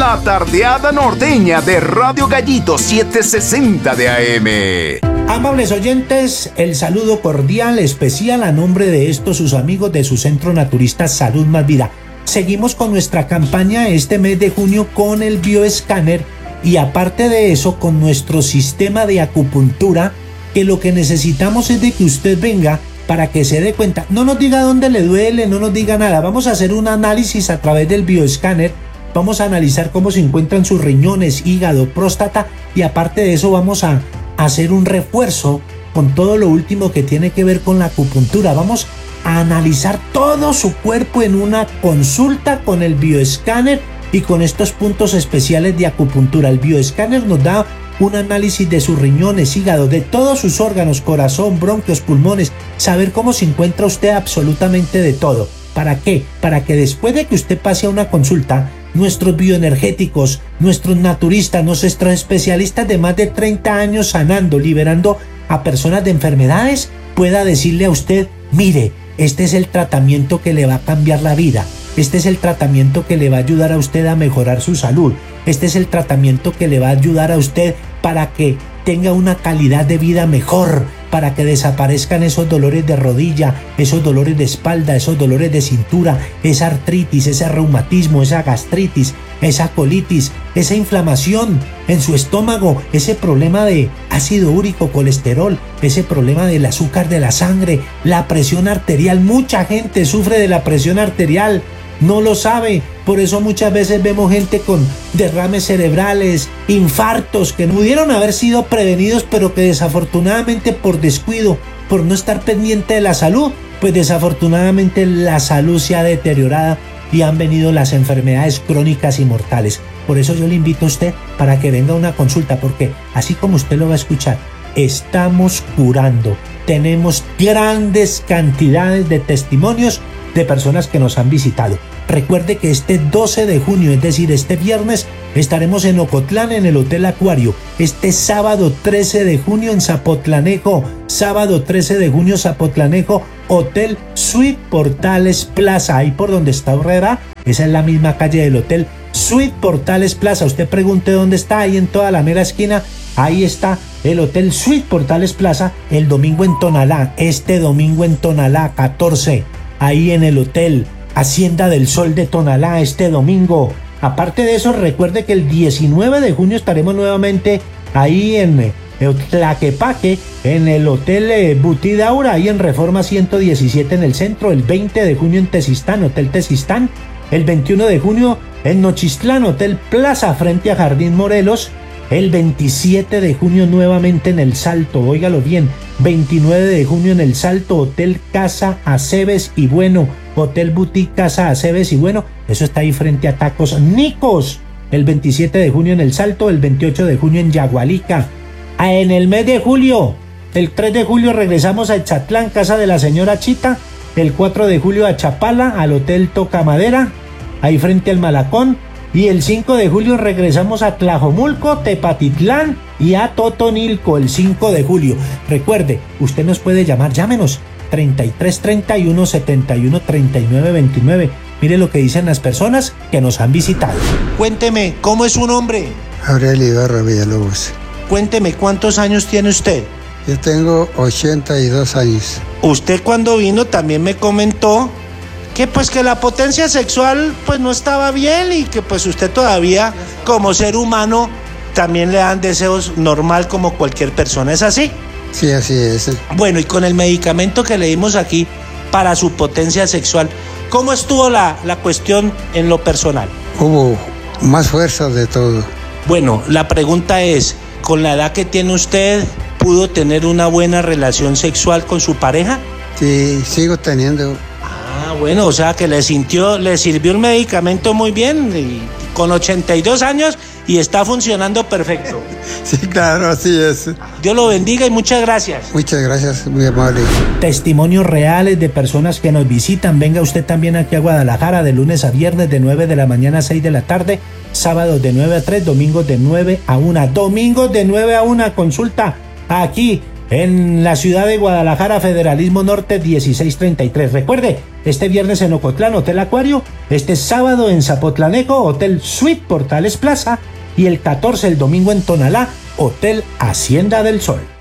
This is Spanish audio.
La tardeada norteña de Radio Gallito 760 de AM. Amables oyentes, el saludo cordial, especial a nombre de estos sus amigos de su Centro Naturista Salud Más Vida. Seguimos con nuestra campaña este mes de junio con el bioescáner y aparte de eso con nuestro sistema de acupuntura, que lo que necesitamos es de que usted venga para que se dé cuenta. No nos diga dónde le duele, no nos diga nada. Vamos a hacer un análisis a través del bioescáner. Vamos a analizar cómo se encuentran sus riñones, hígado, próstata y aparte de eso vamos a hacer un refuerzo con todo lo último que tiene que ver con la acupuntura. Vamos a analizar todo su cuerpo en una consulta con el bioescáner y con estos puntos especiales de acupuntura. El bioescáner nos da un análisis de sus riñones, hígado, de todos sus órganos, corazón, bronquios, pulmones, saber cómo se encuentra usted absolutamente de todo. ¿Para qué? Para que después de que usted pase a una consulta, nuestros bioenergéticos, nuestros naturistas, nuestros especialistas de más de 30 años sanando, liberando a personas de enfermedades, pueda decirle a usted, mire, este es el tratamiento que le va a cambiar la vida. Este es el tratamiento que le va a ayudar a usted a mejorar su salud. Este es el tratamiento que le va a ayudar a usted para que tenga una calidad de vida mejor, para que desaparezcan esos dolores de rodilla, esos dolores de espalda, esos dolores de cintura, esa artritis, ese reumatismo, esa gastritis, esa colitis, esa inflamación en su estómago, ese problema de ácido úrico, colesterol, ese problema del azúcar de la sangre, la presión arterial. Mucha gente sufre de la presión arterial, no lo sabe, por eso muchas veces vemos gente con derrames cerebrales, infartos que pudieron haber sido prevenidos, pero que desafortunadamente por descuido, por no estar pendiente de la salud, pues desafortunadamente la salud se ha deteriorado y han venido las enfermedades crónicas y mortales. Por eso yo le invito a usted para que venga a una consulta, porque así como usted lo va a escuchar, estamos curando. Tenemos grandes cantidades de testimonios de personas que nos han visitado. Recuerde que este 12 de junio, es decir, este viernes, estaremos en Ocotlán en el Hotel Acuario. Este sábado 13 de junio en Zapotlanejo, sábado 13 de junio Zapotlanejo, Hotel Suite Portales Plaza, ahí por donde está Herrera, esa es la misma calle del Hotel Suite Portales Plaza. Usted pregunte dónde está, ahí en toda la mera esquina, ahí está el Hotel Suite Portales Plaza. El domingo en Tonalá, este domingo en Tonalá 14, ahí en el Hotel Hacienda del Sol de Tonalá este domingo. Aparte de eso, recuerde que el 19 de junio estaremos nuevamente ahí en Tlaquepaque, en el Hotel Butidaura, ahí en Reforma 117 en el centro. El 20 de junio en Tezistán, Hotel Tezistán. El 21 de junio en Nochistlán, Hotel Plaza frente a Jardín Morelos. El 27 de junio nuevamente en El Salto, óigalo bien, 29 de junio en El Salto, Hotel Casa Aceves y Bueno, Hotel Boutique Casa Aceves y Bueno, eso está ahí frente a Tacos Nicos. El 27 de junio en El Salto, el 28 de junio en Yagualica. En el mes de julio, el 3 de julio regresamos a Exatlán, Casa de la Señora Chita. El 4 de julio a Chapala, al Hotel Tocamadera, ahí frente al Malacón. Y el 5 de julio regresamos a Tlajomulco, Tepatitlán y a Totonilco el 5 de julio. Recuerde, usted nos puede llamar, llámenos 33 31 71 39 29. Mire lo que dicen las personas que nos han visitado. Cuénteme, ¿cómo es su nombre? Aurelio Ibarra Villalobos. Cuénteme, ¿cuántos años tiene usted? Yo tengo 82 años. Usted cuando vino también me comentó que pues que la potencia sexual pues no estaba bien y que pues usted todavía como ser humano también le dan deseos normal como cualquier persona, ¿es así? Sí, así es. Bueno, y con el medicamento que le dimos aquí para su potencia sexual, ¿cómo estuvo la cuestión en lo personal? Hubo más fuerza de todo. Bueno, la pregunta es, ¿con la edad que tiene usted pudo tener una buena relación sexual con su pareja? Sí, sigo teniendo. Bueno, o sea que le sirvió el medicamento muy bien, y con 82 años y está funcionando perfecto. Sí, claro, así es. Dios lo bendiga y muchas gracias. Muchas gracias, muy amable. Testimonios reales de personas que nos visitan. Venga usted también aquí a Guadalajara de lunes a viernes de 9 de la mañana a 6 de la tarde, sábados de 9 a 3, domingos de 9 a 1. Domingos de 9 a 1, consulta aquí en la ciudad de Guadalajara, Federalismo Norte 1633. Recuerde, Este viernes en Ocotlán, Hotel Acuario. Este sábado en Zapotlanejo, Hotel Suite Portales Plaza. Y el 14, el domingo en Tonalá, Hotel Hacienda del Sol.